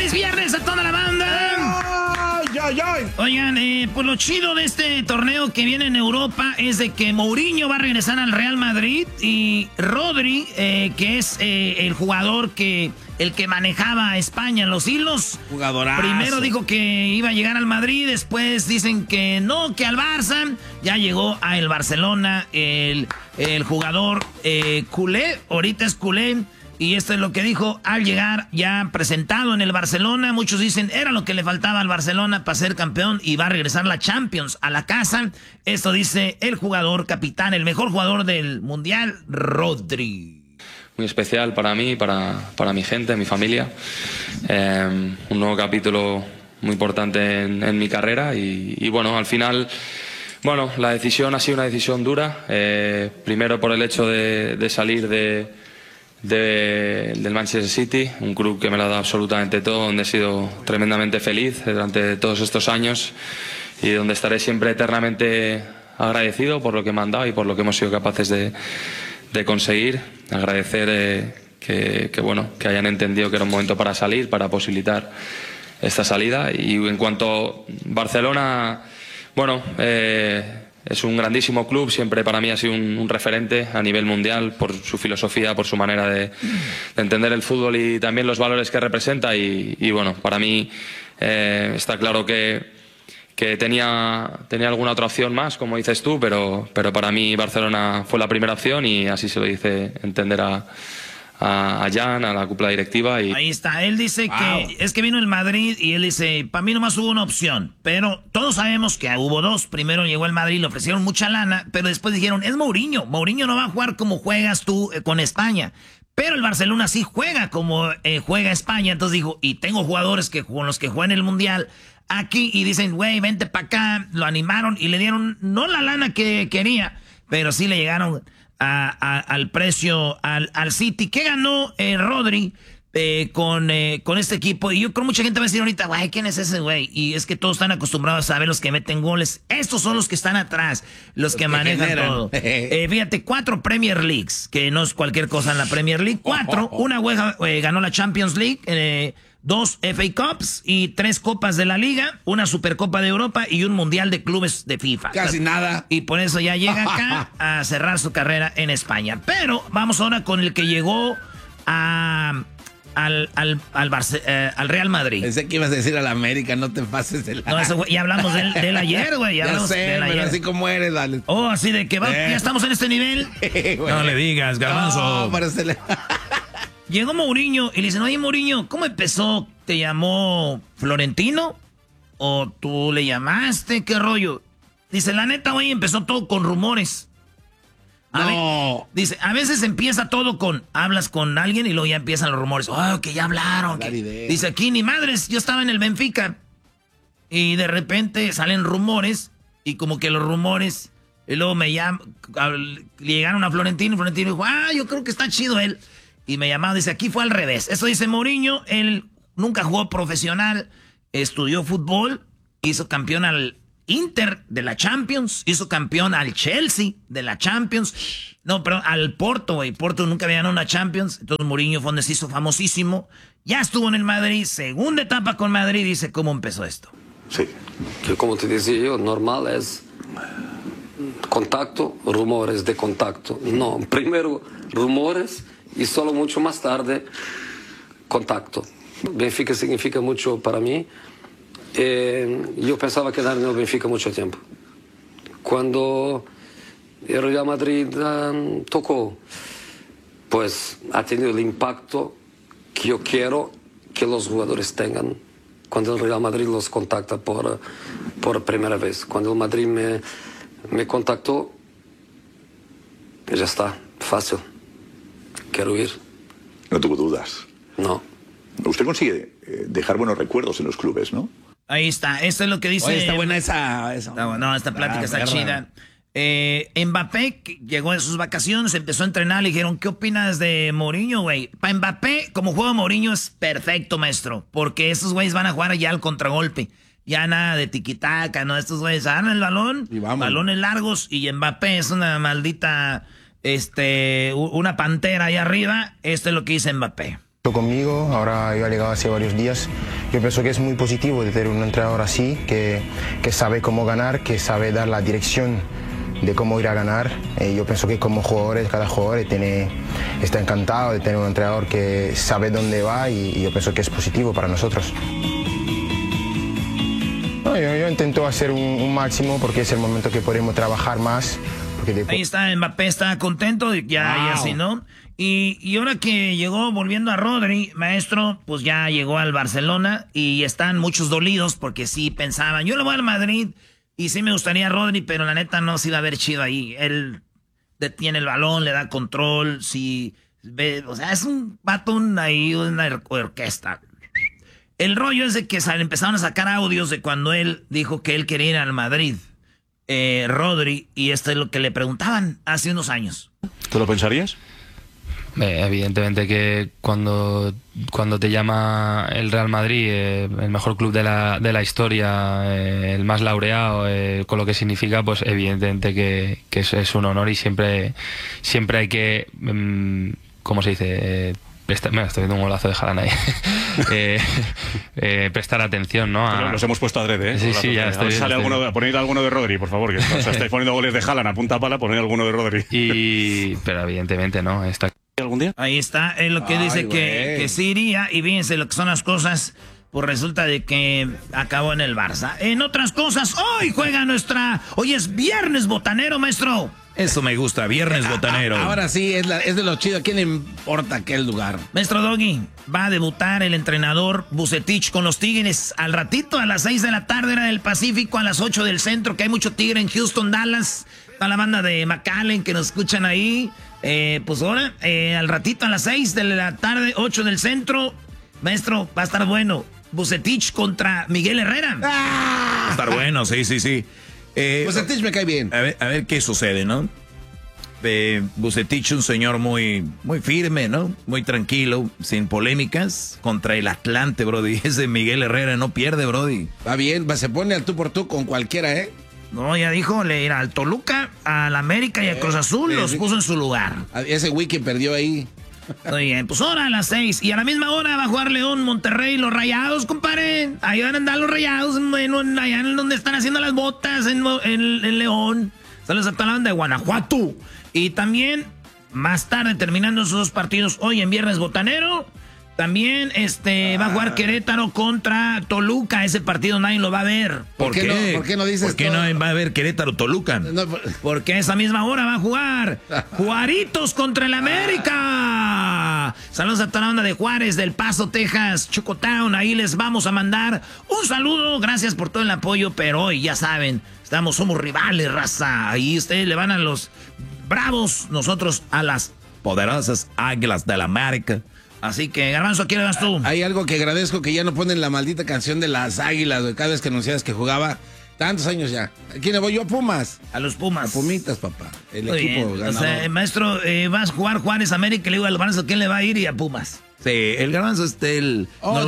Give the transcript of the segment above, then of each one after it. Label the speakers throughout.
Speaker 1: ¡Feliz viernes a toda la banda!
Speaker 2: ¡Ay, ay, ay!
Speaker 1: Oigan, pues lo chido de este torneo que viene en Europa es de que Mourinho va a regresar al Real Madrid y Rodri, que es el jugador el que manejaba a España en los hilos.
Speaker 2: Jugadorazo.
Speaker 1: Primero dijo que iba a llegar al Madrid, después dicen que no, que al Barça. Ya llegó al Barcelona el jugador culé, ahorita es culé. Y esto es lo que dijo al llegar ya presentado en el Barcelona. Muchos dicen, era lo que le faltaba al Barcelona para ser campeón y va a regresar la Champions a la casa. Esto dice el jugador capitán, el mejor jugador del Mundial, Rodri.
Speaker 3: Muy especial para mí, para mi gente, mi familia. Un nuevo capítulo muy importante en mi carrera y bueno, al final... Bueno, la decisión ha sido una decisión dura. Primero por el hecho de salir del Manchester City, un club que me lo ha dado absolutamente todo, donde he sido tremendamente feliz durante todos estos años y donde estaré siempre eternamente agradecido por lo que me han dado y por lo que hemos sido capaces de conseguir. Agradecer que hayan entendido que era un momento para salir, para posibilitar esta salida. Y en cuanto a Barcelona, bueno, es un grandísimo club, siempre para mí ha sido un referente a nivel mundial por su filosofía, por su manera de entender el fútbol y también los valores que representa y bueno, para mí está claro que tenía alguna otra opción más, como dices tú, pero para mí Barcelona fue la primera opción y así se lo hice entender a Jan, a la cúpula directiva. Y...
Speaker 1: Ahí está, él dice que es que vino el Madrid y él dice, para mí nomás hubo una opción, pero todos sabemos que hubo dos. Primero llegó el Madrid, le ofrecieron mucha lana, pero después dijeron, es Mourinho no va a jugar como juegas tú con España. Pero el Barcelona sí juega como juega España, entonces dijo, y tengo jugadores con los que juegan el Mundial aquí y dicen, güey, vente para acá, lo animaron y le dieron no la lana que quería, pero sí le llegaron al precio al City. ¿Qué ganó Rodri con este equipo? Y yo creo que mucha gente va a decir ahorita, güey, ¿quién es ese güey? Y es que todos están acostumbrados a ver los que meten goles. Estos son los que están atrás, los que manejan generan todo. Fíjate, 4 Premier Leagues, que no es cualquier cosa en la Premier League. 4, una ganó la Champions League, 2 FA Cups y 3 Copas de la Liga, una Supercopa de Europa y un Mundial de Clubes de FIFA.
Speaker 2: Casi nada.
Speaker 1: Y por eso ya llega acá a cerrar su carrera en España. Pero vamos ahora con el que llegó al Real Madrid.
Speaker 2: Pensé que ibas a decir al América, no te pases de la...
Speaker 1: No, eso, ya hablamos de él ayer, güey.
Speaker 2: Ya sé, pero así como eres, dale.
Speaker 1: Oh, así de que ya estamos en este nivel.
Speaker 4: No le digas, Garbanzo.
Speaker 2: No, parecele...
Speaker 1: Llegó Mourinho y le dicen, oye, Mourinho, ¿cómo empezó? ¿Te llamó Florentino? ¿O tú le llamaste? ¿Qué rollo? Dice, la neta, güey, empezó todo con rumores. Dice, a veces empieza todo hablas con alguien y luego ya empiezan los rumores. Oh, que ya hablaron. Dice, aquí ni madres, yo estaba en el Benfica. Y de repente salen rumores y como que los rumores, y luego llegaron a Florentino y Florentino dijo, yo creo que está chido él. Y me llamaron, dice, aquí fue al revés. Eso dice Mourinho, él nunca jugó profesional, estudió fútbol, hizo campeón al Inter de la Champions, hizo campeón al Chelsea de la Champions, no, perdón, al Porto, güey. Porto nunca había ganado una Champions, entonces Mourinho fue donde se hizo famosísimo, ya estuvo en el Madrid, segunda etapa con Madrid, dice cómo empezó esto.
Speaker 5: Sí. Que como te decía yo, normal es contacto, rumores de contacto. No, primero rumores y solo mucho más tarde contacto. Benfica significa mucho para mí. Yo pensaba quedarme en el Benfica mucho tiempo. Cuando el Real Madrid tocó, pues ha tenido el impacto que yo quiero que los jugadores tengan cuando el Real Madrid los contacta por primera vez. Cuando el Madrid me contactó, ya está, fácil. Quiero ir.
Speaker 6: No tuvo dudas.
Speaker 5: No.
Speaker 6: Usted consigue dejar buenos recuerdos en los clubes, ¿no?
Speaker 1: Ahí está, esto es lo que dice...
Speaker 2: Oye, está buena esa...
Speaker 1: No, esta plática está chida. Mbappé llegó de sus vacaciones, empezó a entrenar, le dijeron, ¿qué opinas de Mourinho, güey? Para Mbappé, como juega Mourinho, es perfecto, maestro, porque esos güeyes van a jugar ya al contragolpe. Ya nada de tiquitaca, ¿no? Estos güeyes agarran el balón, balones largos, y Mbappé es una maldita... una pantera ahí arriba. Esto es lo que dice Mbappé.
Speaker 7: Conmigo, ahora yo he llegado hace varios días. Yo pienso que es muy positivo de tener un entrenador así, que sabe cómo ganar, que sabe dar la dirección de cómo ir a ganar. Yo pienso que como jugadores, cada jugador está encantado de tener un entrenador que sabe dónde va y yo pienso que es positivo para nosotros. No, yo intento hacer un máximo porque es el momento que podemos trabajar más.
Speaker 1: Ahí está, Mbappé está contento, ya así, ¿no? Y ahora que llegó, volviendo a Rodri, maestro, pues ya llegó al Barcelona y están muchos dolidos porque sí pensaban, yo le voy al Madrid y sí me gustaría Rodri, pero la neta no se iba a ver chido ahí. Él detiene el balón, le da control, sí, ve, o sea, es un batón ahí, una orquesta. El rollo es de que empezaron a sacar audios de cuando él dijo que él quería ir al Madrid. Rodri, y esto es lo que le preguntaban hace unos años.
Speaker 8: ¿Tú lo pensarías?
Speaker 3: Evidentemente que cuando te llama el Real Madrid, el mejor club de la historia, el más laureado, con lo que significa, pues evidentemente que es un honor y siempre hay que, ¿cómo se dice? Estoy viendo un golazo de Haaland ahí. Prestar atención, ¿no?
Speaker 8: Los hemos puesto adrede, ¿eh?
Speaker 3: Sí, ya estoy.
Speaker 8: Poned alguno de Rodri, por favor, que estáis poniendo goles de Haaland a punta pala, poned alguno de Rodri.
Speaker 3: Pero evidentemente, ¿no?
Speaker 8: ¿Algún día?
Speaker 1: Ahí está, es lo que dice que sí iría, y fíjense lo que son las cosas, pues resulta de que acabó en el Barça. En otras cosas, hoy juega hoy es viernes botanero, maestro.
Speaker 4: Eso me gusta, viernes botanero.
Speaker 2: Ahora sí, es de lo chido. ¿A quién le importa aquel lugar?
Speaker 1: Maestro Doggy, va a debutar el entrenador Vucetich con los Tigres al ratito, a las 6 de la tarde, hora del Pacífico, a las 8 del centro, que hay mucho tigre en Houston, Dallas. Está la banda de McAllen que nos escuchan ahí. Pues ahora, al ratito, a las 6 de la tarde, 8 del centro. Maestro, va a estar bueno. Vucetich contra Miguel Herrera.
Speaker 4: Va a estar bueno, sí.
Speaker 2: Vucetich me cae bien.
Speaker 4: A ver qué sucede, ¿no? Vucetich, un señor muy firme, ¿no? Muy tranquilo, sin polémicas, contra el Atlante, brody. Ese Miguel Herrera no pierde, brody.
Speaker 2: Va bien, se pone al tú por tú con cualquiera, ¿eh?
Speaker 1: No, ya dijo, le irá al Toluca, al América y al Cruz Azul, los puso en su lugar.
Speaker 2: Ese wiki perdió ahí.
Speaker 1: Muy bien, pues ahora a las 6 y a la misma hora va a jugar León, Monterrey, los Rayados, compadre. Ahí van a andar los Rayados, allá en donde están haciendo las botas, en León. Saludos a toda la banda de Guanajuato. Y también, más tarde, terminando esos dos partidos, hoy en Viernes Botanero, también va a jugar Querétaro contra Toluca. Ese partido nadie lo va a ver.
Speaker 2: ¿Por qué? ¿Por qué no dices
Speaker 4: ¿Por qué no va a haber Querétaro-Toluca?
Speaker 2: No,
Speaker 1: porque a esa misma hora va a jugar Juaritos contra el América. Saludos a toda la banda de Juárez, del Paso, Texas, Chocotown. Ahí les vamos a mandar un saludo. Gracias por todo el apoyo, pero hoy ya saben, somos rivales, raza. Ahí ustedes le van a los Bravos, nosotros a las poderosas Águilas del América. Así que, Garbanzo, ¿a quién le vas tú?
Speaker 2: Hay algo que agradezco, que ya no ponen la maldita canción de las Águilas, cada vez que anunciabas que jugaba. Tantos años ya. ¿A quién le voy yo? A Pumas.
Speaker 1: A los Pumas.
Speaker 2: A Pumitas, papá. El
Speaker 1: Muy
Speaker 2: equipo
Speaker 1: bien.
Speaker 2: ganador.
Speaker 1: O sea, maestro, vas a jugar Juárez América, le digo al Garbanzo, ¿quién le va a ir? Y a Pumas.
Speaker 4: Sí, el Garbanzo no le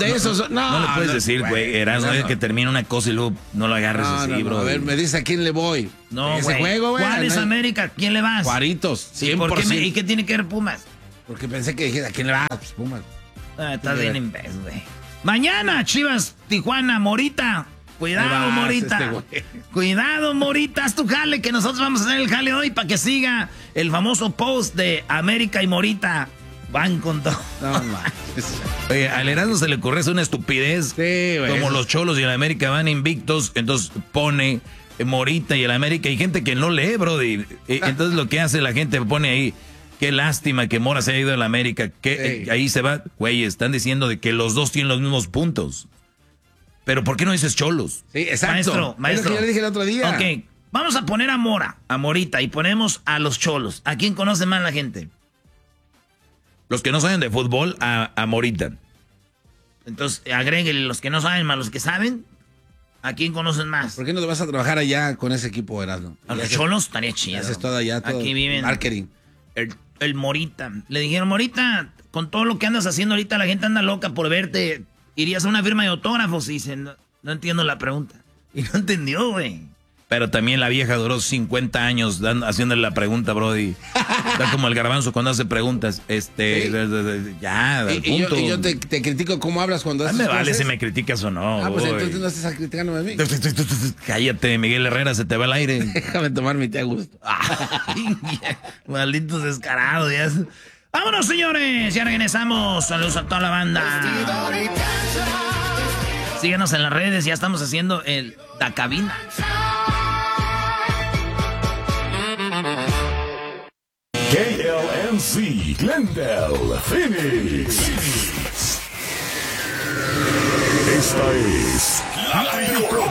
Speaker 4: puedes decir, güey, Erasmo, que termina una cosa y luego no lo agarres así, bro.
Speaker 2: A ver, me dice a quién le voy.
Speaker 1: No,
Speaker 2: ese juego, güey.
Speaker 1: Juárez América, ¿quién le vas?
Speaker 2: Juaritos, 100%.
Speaker 1: ¿Por qué ¿Y qué tiene que ver Pumas?
Speaker 2: Porque pensé que dijiste, ¿a quién le vas? Pues Pumas.
Speaker 1: Estás bien imbécil, güey. Mañana, Chivas, Tijuana, Morita. Cuidado, Morita. Cuidado, Morita. Haz tu jale, que nosotros vamos a hacer el jale hoy para que siga el famoso post de América y Morita. Van con todo.
Speaker 2: No manches.
Speaker 4: Oye, al Erasmo se le ocurre hacer una estupidez.
Speaker 2: Sí, güey.
Speaker 4: Como los Cholos y el América van invictos, entonces pone Morita y el América. Hay gente que no lee, brody. Entonces lo que hace la gente pone ahí, qué lástima que Mora se haya ido a la América. Que ahí se va. Güey, están diciendo de que los dos tienen los mismos puntos. Pero ¿por qué no dices Cholos?
Speaker 2: Sí, exacto.
Speaker 1: Maestro.
Speaker 2: Es lo que yo le dije el otro día.
Speaker 1: Ok, vamos a poner a Morita, y ponemos a los Cholos. ¿A quién conoce más la gente?
Speaker 4: Los que no saben de fútbol, a Morita.
Speaker 1: Entonces, agréguenle los que no saben más los que saben. ¿A quién conocen más?
Speaker 2: ¿Por qué no te vas a trabajar allá con ese equipo, Erasmo?
Speaker 1: A los Cholos estaría chido.
Speaker 2: Haces todo allá, todo.
Speaker 1: Aquí viven.
Speaker 2: Marketing.
Speaker 1: El Morita. Le dijeron, Morita, con todo lo que andas haciendo ahorita, la gente anda loca por verte. ¿Irías a una firma de autógrafos? Y dicen, no entiendo la pregunta. Y no entendió, güey.
Speaker 4: Pero también la vieja duró 50 años haciéndole la pregunta, Brody. Está como el garbanzo cuando hace preguntas. Ya, del punto.
Speaker 2: Y yo te critico cómo hablas cuando haces
Speaker 4: me
Speaker 2: cosas.
Speaker 4: vale si me criticas o no.
Speaker 2: Pues entonces no estés criticándome a mí.
Speaker 4: Cállate, Miguel Herrera, se te va el aire.
Speaker 2: Déjame tomar mi té a gusto.
Speaker 1: Malditos descarados. Ya. Vámonos, señores. Ya regresamos. Saludos a toda la banda. Síganos en las redes. Ya estamos haciendo el Da Cabina.
Speaker 9: KLNC, Glendale, Phoenix. Esta es La Tricolor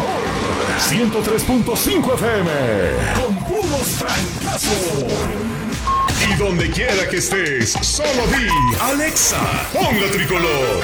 Speaker 9: 103.5 FM con puros francazos. Y donde quiera que estés, solo di Alexa, pon La Tricolor.